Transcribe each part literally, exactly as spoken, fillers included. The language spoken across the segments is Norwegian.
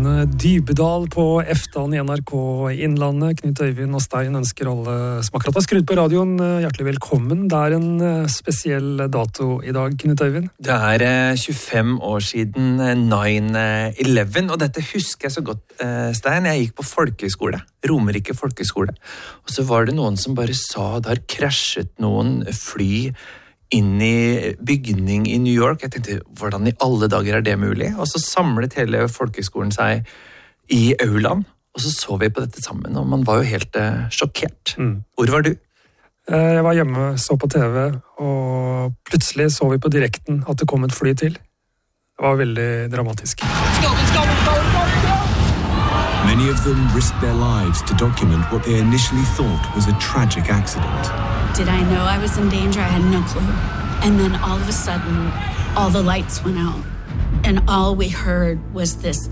Stine Dybedal på Eftan i N R K Innlandet. Knut Øyvind og Stein ønsker alle som akkurat har skrudd på radioen hjertelig velkommen. Det er en spesiell dato i dag, Knut Øyvind. Det er tjuefem år siden nine eleven, og dette husker jeg så godt, Stein. Jeg gikk på folkeskole, Romerike folkeskole, og så var det noen som bare sa det har krasjet noen fly inn i bygning i New York. Jeg tenkte, hvordan i alle dager er det mulig? Og så samlet hele folkeskolen seg i aulaen, og så så vi på dette sammen, og man var jo helt uh, sjokkert. Mm. Hvor var du? Jeg var hjemme, så på T V, og plutselig så vi på direkten at det kom et fly til. Det var veldig dramatisk. Many of them risked their lives to document what they initially thought was a tragic accident. Did I know I was in danger? I had no clue. And then all of a sudden, all the lights went out. And all we heard was this...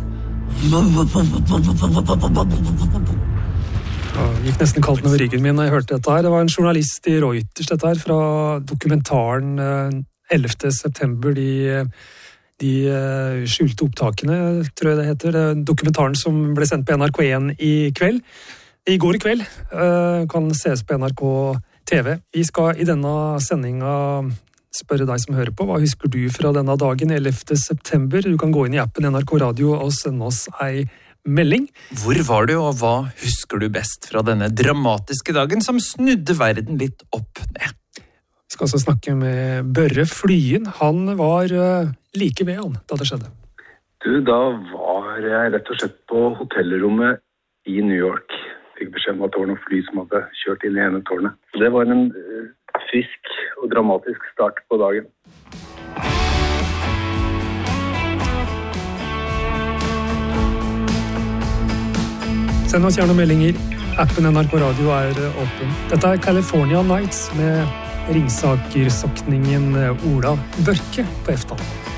Ja, det gikk nesten kaldt over ryggen min når jeg hørte dette her. Det var en journalist i Reuters dette her, fra dokumentaren ellevte september, de, de skjulte opptakene, tror jeg det heter. Det dokumentaren som ble sendt på N R K én i kveld. I går i kveld kan ses på N R K T V. Vi skal i denne sendinga spørre deg som hører på, hva husker du fra denne dagen, ellevte september? Du kan gå inn i appen N R K Radio og sende oss ei melding. Hvor var du, og hva husker du best fra denne dramatiske dagen som snudde verden litt opp ned? Vi skal altså snakke med Børre Flyen. Han var like ved han da det skjedde. Du, da var jeg rett og slett på hotellrommet i New York. Fikk beskjed om at det var noen fly som hadde kjørt inn i ene tårnet. Det var en frisk og dramatisk start på dagen. Send oss gjerne meldinger. Appen N R K Radio er åpen. Dette er California Nights med Ringsaker-sokningen Ola Børke på Eftan.